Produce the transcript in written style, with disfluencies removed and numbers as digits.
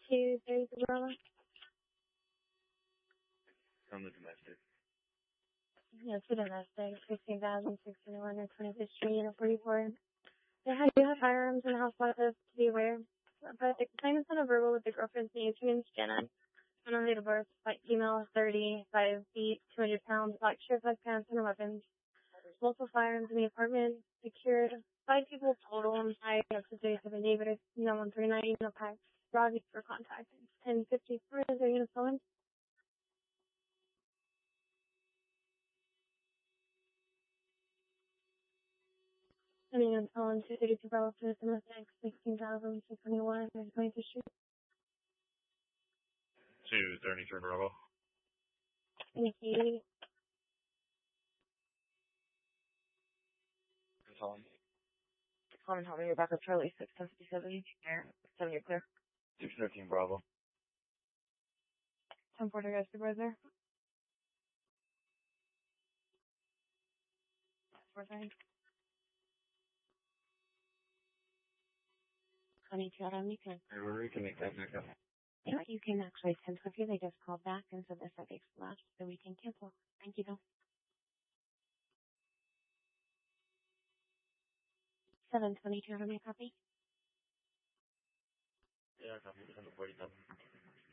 232 Bravo. On the domestic. Yes, the domestic, 16,621 and 25th Street, Unit 44. They do have firearms in the house process to be aware. But the complainant sent a verbal with the girlfriend's name, her name's Jenna. On her date of birth, white female, 35 feet, 200 pounds, black shirt, black pants, and weapons. Multiple firearms in the apartment, secured. 5 people total on site, up to 37 David, 139, no packs. Robbie for contact. 1054, is there unit phone? I mean, I'm calling 232 Bravo for the domestic, 16,621 and 25th Street. 232 Bravo. Thank you. Common Homie, Rebecca Charlie, 657, 7 you're clear. 613 Bravo. 1040 guys, supervisor. 4 22 Adam, you can. We can make that back up. Yeah, you can actually send with you. They just called back and said the subject's left, so we can cancel. Thank you, though. 722 Adam, you copy? Yeah, I copy. 47.